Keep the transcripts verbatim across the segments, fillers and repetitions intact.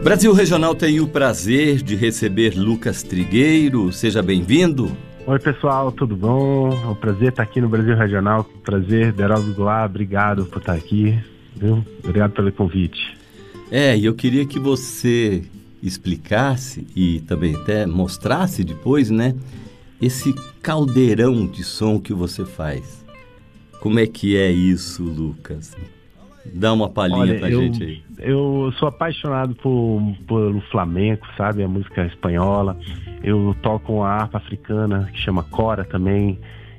Brasil Regional tem o prazer de receber Lucas Trigueiro. Seja bem-vindo. Oi, pessoal, tudo bom? É um prazer estar aqui no Brasil Regional. Prazer, Deraldo Goulart, obrigado por estar aqui. Viu? Obrigado pelo convite. É, e eu queria que você explicasse e também até mostrasse depois, né, esse caldeirão de som que você faz. Como é que é isso, Lucas? Dá uma palhinha Olha, pra eu, gente aí. Eu sou apaixonado por, pelo flamenco, sabe? A música espanhola. Eu toco uma harpa africana que chama cora também.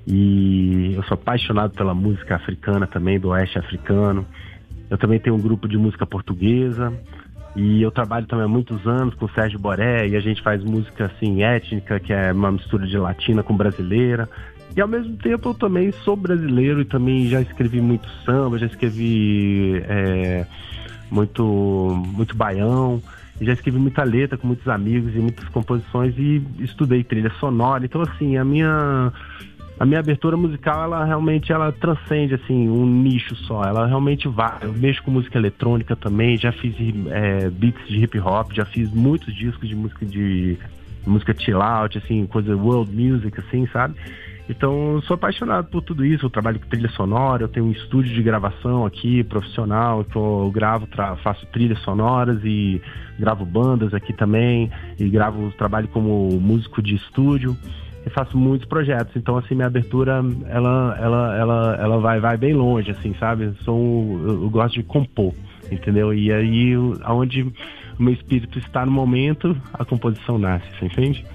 E eu sou apaixonado pela música africana também, do oeste africano. Eu também tenho um grupo de música portuguesa. E eu trabalho também há muitos anos com o Sérgio Boré. E a gente faz música assim, étnica, que é uma mistura de latina com brasileira. E ao mesmo tempo eu também sou brasileiro e também já escrevi muito samba, já escrevi é, muito, muito baião, e já escrevi muita letra com muitos amigos e muitas composições e estudei trilha sonora. Então assim, a minha, a minha abertura musical, ela realmente ela transcende assim, um nicho só, ela realmente vai. Eu mexo com música eletrônica também, já fiz é, beats de hip hop, já fiz muitos discos de música de música chill out, assim, coisa world music, assim, sabe? Então, eu sou apaixonado por tudo isso. Eu trabalho com trilha sonora, eu tenho um estúdio de gravação aqui, profissional, que eu gravo, tra- faço trilhas sonoras e gravo bandas aqui também, e gravo, trabalho como músico de estúdio e faço muitos projetos. Então, assim, minha abertura, ela, ela, ela, ela vai, vai bem longe, assim, sabe? Eu, sou um, eu, eu gosto de compor, entendeu? E aí, aonde o meu espírito está no momento, a composição nasce, você entende?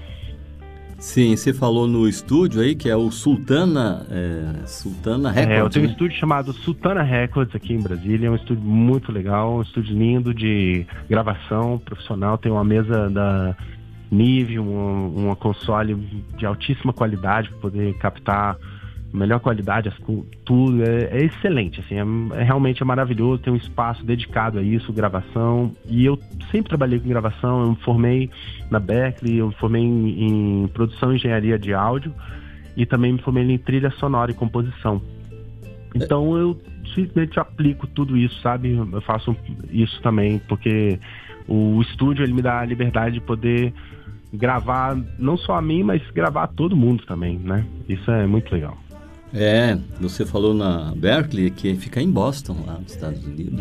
Sim, você falou no estúdio aí, que é o Sultana, é, Sultana Records, É, eu tenho né? um estúdio chamado Sultana Records aqui em Brasília, é um estúdio muito legal, um estúdio lindo de gravação profissional, tem uma mesa da Nive, uma, uma console de altíssima qualidade para poder captar a melhor qualidade, as, tudo, é, é excelente, assim, é, é realmente é maravilhoso, tem um espaço dedicado a isso, gravação, e eu sempre trabalhei com gravação, eu me formei na Berkeley, eu me formei em, em produção e engenharia de áudio, e também me formei em trilha sonora e composição. Então eu simplesmente aplico tudo isso, sabe? Eu faço isso também, porque o estúdio ele me dá a liberdade de poder gravar, não só a mim, mas gravar a todo mundo também, né? Isso é muito legal. É, você falou na Berkeley, que fica em Boston, lá nos Estados Unidos.